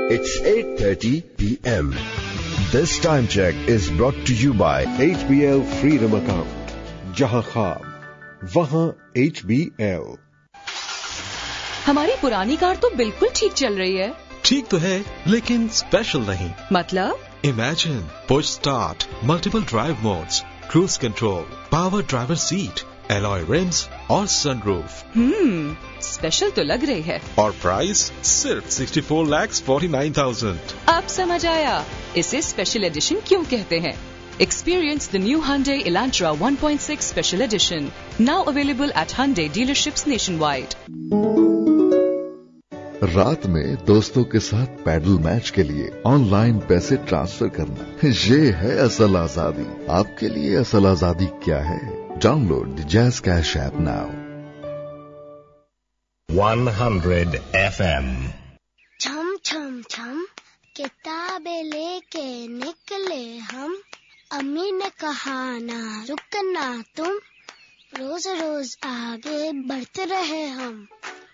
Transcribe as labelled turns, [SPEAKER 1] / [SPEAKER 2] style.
[SPEAKER 1] It's 8:30 p.m. This time check is brought to you by HBL Freedom Account. जहां ख्वाब, वहां HBL.
[SPEAKER 2] हमारी पुरानी कार तो बिल्कुल ठीक चल रही है.
[SPEAKER 3] ठीक तो है, लेकिन स्पेशल नहीं.
[SPEAKER 2] मतलब?
[SPEAKER 3] Imagine push start, multiple drive modes, cruise control, power driver seat, alloy rims और sunroof.
[SPEAKER 2] स्पेशल तो लग रही है.
[SPEAKER 3] और प्राइस सिर्फ 64,49,000.
[SPEAKER 2] अब समझ आया इसे स्पेशल एडिशन क्यों कहते हैं. Experience the new Hyundai Elantra 1.6 Special Edition, now available at Hyundai dealerships nationwide.
[SPEAKER 4] रात में दोस्तों के साथ पैडल मैच के लिए ऑनलाइन पैसे ट्रांसफर करना, ये है असल आजादी. आपके लिए असल आजादी क्या है? Download the jazz cash app now.
[SPEAKER 5] 100 FM.
[SPEAKER 6] छम छम छम किताबें लेके निकले हम. अम्मी ने कहा ना रुकना तुम, रोज रोज आगे बढ़ते रहे हम.